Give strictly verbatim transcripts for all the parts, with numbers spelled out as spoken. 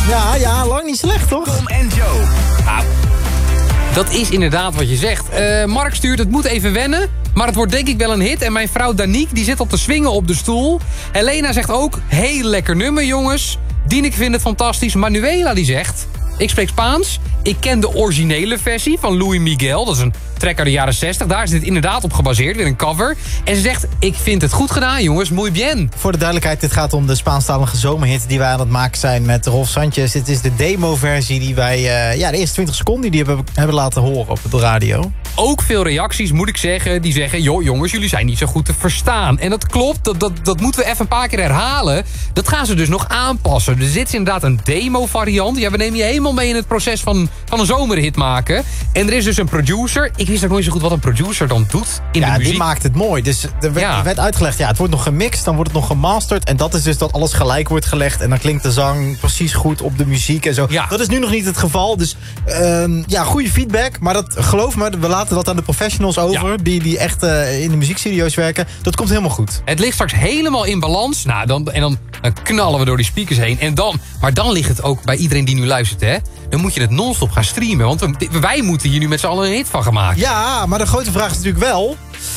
Ja, ja, lang niet slecht, toch? Tom en Joe. Nou, dat is inderdaad wat je zegt. Uh, Mark stuurt, het moet even wennen. Maar het wordt denk ik wel een hit. En mijn vrouw Danique, die zit al te swingen op de stoel. Helena zegt ook, heel lekker nummer, jongens. Dienek vindt het fantastisch. Manuela die zegt, ik spreek Spaans. Ik ken de originele versie van Luis Miguel. Dat is een track uit de jaren zestig. Daar is dit inderdaad op gebaseerd. Weer een cover. En ze zegt, ik vind het goed gedaan, jongens. Muy bien. Voor de duidelijkheid, dit gaat om de Spaanstalige zomerhit die wij aan het maken zijn met Rolf Sanchez. Dit is de demo-versie die wij, uh, ja, de eerste twintig seconden die hebben, hebben laten horen op de radio. Ook veel reacties, moet ik zeggen, die zeggen, joh jongens, jullie zijn niet zo goed te verstaan. En dat klopt, dat, dat, dat moeten we even een paar keer herhalen. Dat gaan ze dus nog aanpassen. Dus dit is inderdaad een demo-variant. Ja, we nemen je helemaal mee in het proces van, van een zomerhit maken. En er is dus een producer. Ik wist ook nooit zo goed wat een producer dan doet in ja, de muziek. Die maakt het mooi. Dus er werd, ja. werd uitgelegd, ja, het wordt nog gemixt, dan wordt het nog gemasterd. En dat is dus dat alles gelijk wordt gelegd. En dan klinkt de zang precies goed op de muziek en zo. Ja. Dat is nu nog niet het geval. Dus uh, ja, goede feedback. Maar dat, geloof me, we laten dat aan de professionals over. Ja. Die, die echt uh, in de muziekstudio's werken. Dat komt helemaal goed. Het ligt straks helemaal in balans. Nou, dan, en dan, dan knallen we door die speakers heen. En dan, maar dan ligt het ook bij iedereen die nu luistert, hè. Dan moet je het non-stop gaan streamen. Want wij moeten hier nu met z'n allen een hit van gaan maken. Ja, maar de grote vraag is natuurlijk wel...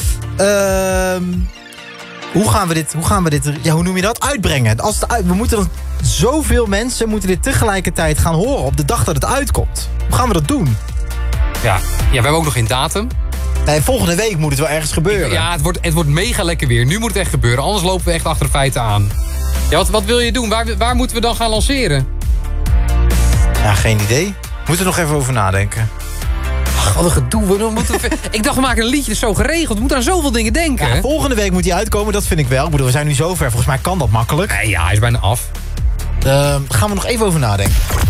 Uh, hoe gaan we dit, hoe gaan we dit, ja, hoe noem je dat, uitbrengen? Als het uit, we moeten dan, zoveel mensen moeten dit tegelijkertijd gaan horen op de dag dat het uitkomt. Hoe gaan we dat doen? Ja, ja we hebben ook nog geen datum. Nee, volgende week moet het wel ergens gebeuren. Ja, het wordt, het wordt mega lekker weer. Nu moet het echt gebeuren, anders lopen we echt achter de feiten aan. Ja, wat, wat wil je doen? Waar, waar moeten we dan gaan lanceren? Ja, geen idee. Moeten we nog even over nadenken. Ach, wat een gedoe. We moeten we... Ik dacht, we maken een liedje, dat is zo geregeld. We moeten aan zoveel dingen denken. Ja, volgende week moet die uitkomen, dat vind ik wel. Ik bedoel, we zijn nu zover. Volgens mij kan dat makkelijk. Nee, ja, hij is bijna af. Uh, daar gaan we nog even over nadenken.